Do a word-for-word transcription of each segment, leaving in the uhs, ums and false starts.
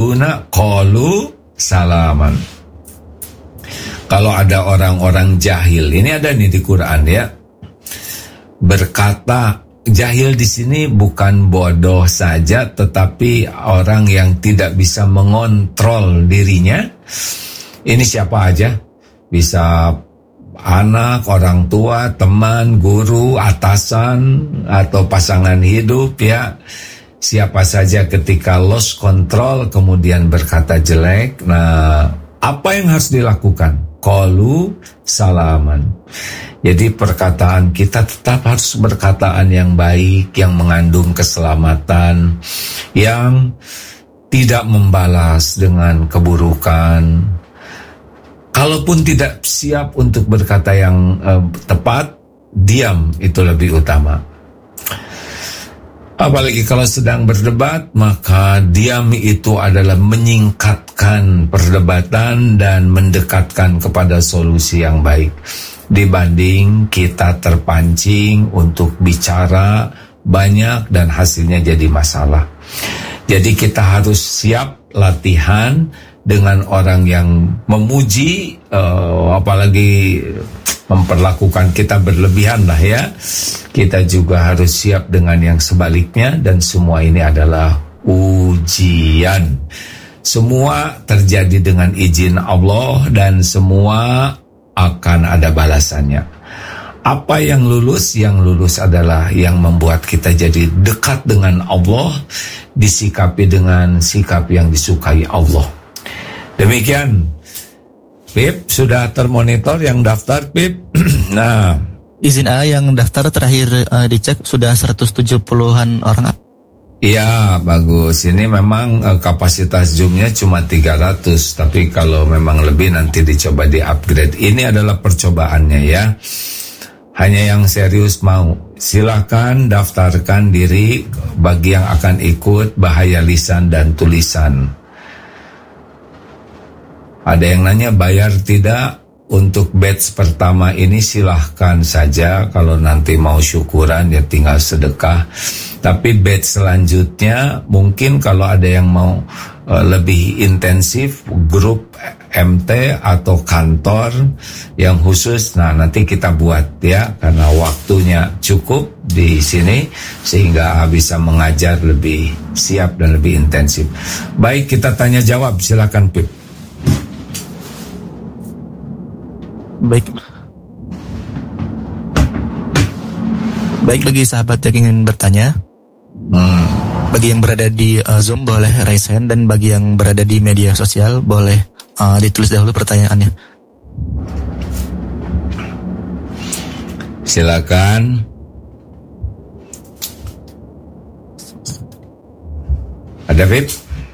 yaquluna qalu salaman. Kalau ada orang-orang jahil, ini ada nih di Quran ya, berkata, jahil di sini bukan bodoh saja, tetapi orang yang tidak bisa mengontrol dirinya. Ini siapa aja, bisa anak, orang tua, teman, guru, atasan, atau pasangan hidup ya. Siapa saja ketika lost control kemudian berkata jelek, nah apa yang harus dilakukan? Qalu salaman. Jadi perkataan kita tetap harus berkataan yang baik, yang mengandung keselamatan, yang tidak membalas dengan keburukan. Kalaupun tidak siap untuk berkata yang eh, tepat, diam itu lebih utama. Apalagi kalau sedang berdebat, maka diam itu adalah menyingkatkan perdebatan dan mendekatkan kepada solusi yang baik, dibanding kita terpancing untuk bicara banyak dan hasilnya jadi masalah. Jadi kita harus siap latihan dengan orang yang memuji, uh, apalagi memperlakukan kita berlebihan lah ya. Kita juga harus siap dengan yang sebaliknya, dan semua ini adalah ujian. Semua terjadi dengan izin Allah dan semua akan ada balasannya. Apa yang lulus? Yang lulus adalah yang membuat kita jadi dekat dengan Allah, disikapi dengan sikap yang disukai Allah. Demikian. Pip, sudah termonitor yang daftar, Pip? Nah, izin A yang daftar terakhir uh, dicek sudah seratus tujuh puluhan orang. Iya, bagus. Ini memang uh, kapasitas Zoom-nya cuma tiga ratus, tapi kalau memang lebih nanti dicoba di-upgrade. Ini adalah percobaannya ya. Hanya yang serius mau. Silakan daftarkan diri bagi yang akan ikut bahaya lisan dan tulisan. Ada yang nanya bayar tidak untuk batch pertama ini? Silahkan saja, kalau nanti mau syukuran ya tinggal sedekah. Tapi batch selanjutnya mungkin kalau ada yang mau uh, lebih intensif, grup M T atau kantor yang khusus, nah nanti kita buat ya, karena waktunya cukup di sini sehingga bisa mengajar lebih siap dan lebih intensif. Baik, kita tanya jawab, silakan Pip. Baik. Baik, bagi sahabat yang ingin bertanya, hmm. bagi yang berada di uh, Zoom boleh raise hand, dan bagi yang berada di media sosial boleh uh, ditulis dahulu pertanyaannya. Silakan. Ada Fit?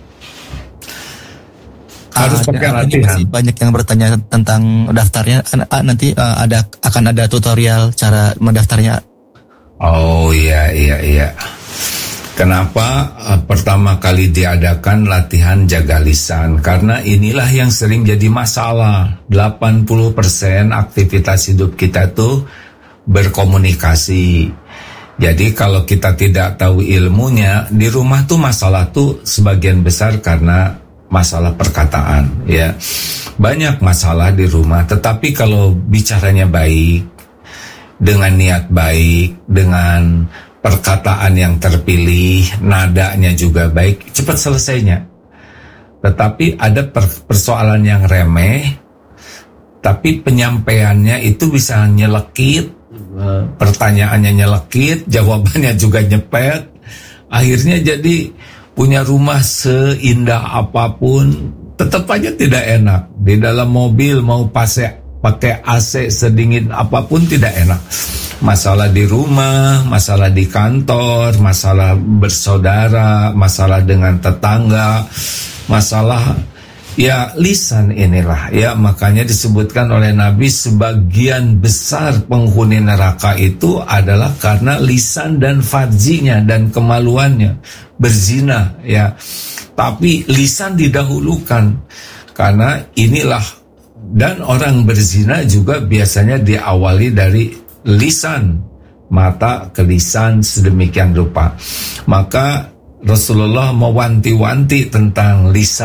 Harus pakai latihan. Banyak yang bertanya tentang daftarnya. Nanti uh, ada akan ada tutorial cara mendaftarnya. Oh iya iya iya. Kenapa uh, pertama kali diadakan latihan jaga lisan? Karena inilah yang sering jadi masalah. delapan puluh persen aktivitas hidup kita tuh berkomunikasi. Jadi kalau kita tidak tahu ilmunya, di rumah tuh masalah tuh sebagian besar karena masalah perkataan ya. Banyak masalah di rumah, tetapi kalau bicaranya baik, dengan niat baik, dengan perkataan yang terpilih, nadanya juga baik, cepat selesainya. Tetapi ada persoalan yang remeh, tapi penyampaiannya itu bisa nyelekit, pertanyaannya nyelekit, jawabannya juga nyepet, akhirnya jadi punya rumah seindah apapun, tetap aja tidak enak. Di dalam mobil mau pakai pakai A C sedingin apapun tidak enak. Masalah di rumah, masalah di kantor, masalah bersaudara, masalah dengan tetangga, masalah ya lisan inilah ya. Makanya disebutkan oleh Nabi sebagian besar penghuni neraka itu adalah karena lisan dan farjinya dan kemaluannya, berzina ya. Tapi lisan didahulukan karena inilah, dan orang berzina juga biasanya diawali dari lisan, mata ke lisan sedemikian rupa. Maka Rasulullah mewanti-wanti tentang lisan.